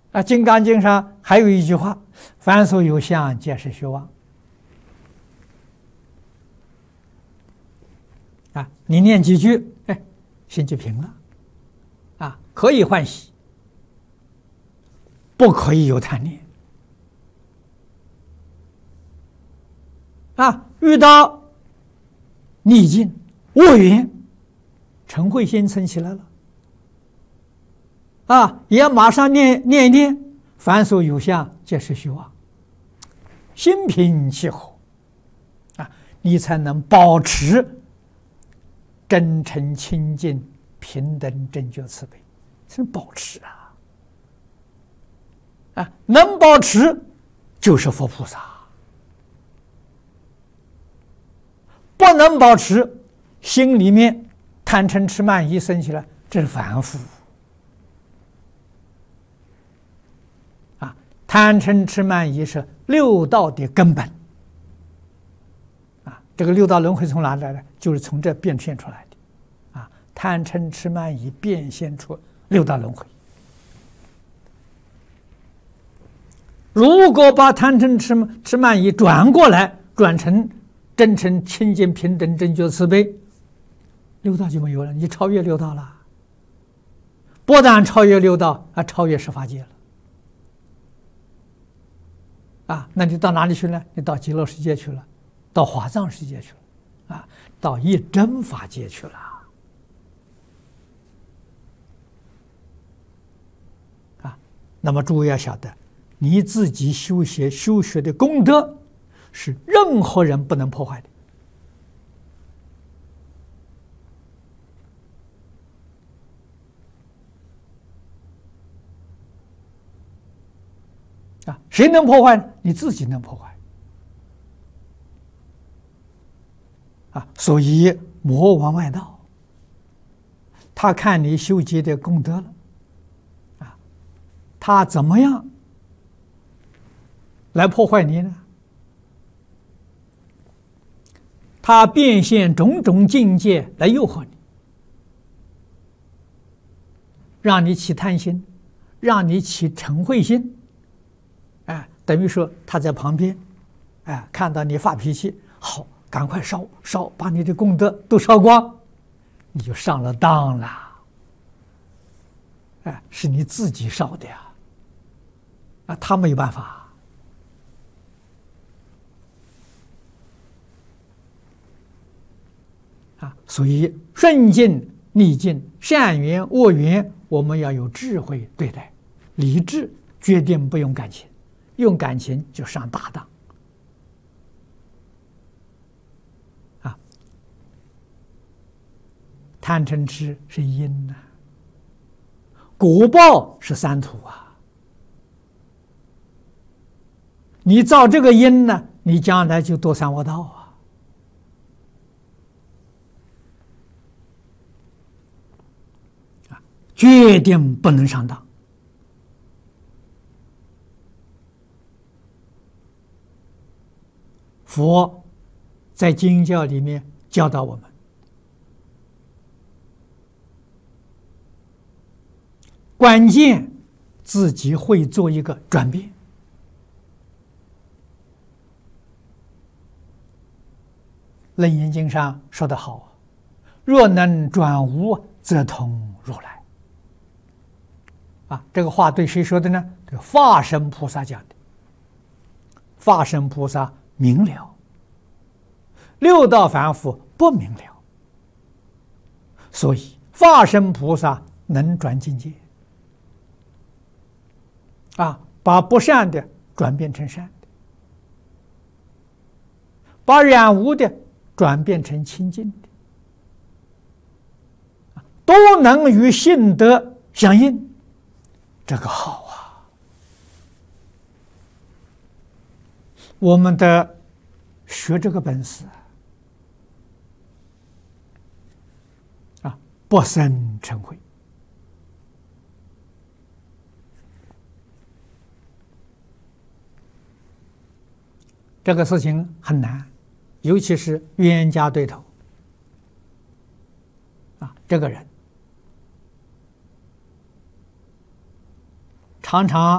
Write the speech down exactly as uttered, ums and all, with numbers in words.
啊，《金刚经》上还有一句话：“凡所有相，皆是虚妄。”啊，你念几句，哎，心就平了。啊，可以欢喜，不可以有贪念。啊，遇到逆境、恶缘，嗔恚心生起来了。啊，也马上念念一念，凡所有相，皆是虚妄。心平气和，啊，你才能保持真诚清净、平等正觉慈悲，是保持啊！啊，能保持就是佛菩萨，不能保持，心里面贪嗔痴慢疑生起来，这是凡夫。啊，贪嗔痴慢疑是六道的根本。啊，这个六道轮回从哪来的？就是从这变现出来的。啊，贪嗔痴慢疑变现出六道轮回。如果把贪嗔痴痴慢疑转过来，转成真诚清净平等正觉慈悲，六道就没有了，你超越六道了。不但超越六道，还超越十法界了。啊，那你到哪里去呢？你到极乐世界去了，到华藏世界去了，啊，到一真法界去了。啊，那么诸位要晓得，你自己修学修学的功德，是任何人不能破坏的。啊，谁能破坏呢？你自己能破坏。啊，所以魔王外道，他看你修结的功德了，啊，他怎么样来破坏你呢？他变现种种境界来诱惑你，让你起贪心，让你起嗔恚心。哎，等于说他在旁边，哎，看到你发脾气，好，赶快烧烧，把你的功德都烧光，你就上了当了。哎，是你自己烧的呀，啊，他没有办法。啊，所以顺境、逆境、善缘、恶缘，我们要有智慧对待，理智决定不用感情。用感情就上大当啊！贪嗔痴是因呐、啊，果报是三途啊。你造这个因呢，你将来就堕三恶道啊！啊，决定不能上当。佛在经教里面教导我们，关键自己会做一个转变。楞严经上说得好：“若能转无，则通如来。”啊，这个话对谁说的呢？对化身菩萨讲的。化身菩萨明了，六道凡夫不明了，所以化身菩萨能转境界，啊，把不善的转变成善的，把染污的转变成清净的，都能与性德相应，这个好啊！我们的学这个本事啊，不生嗔恚。这个事情很难，尤其是冤家对头啊，这个人常常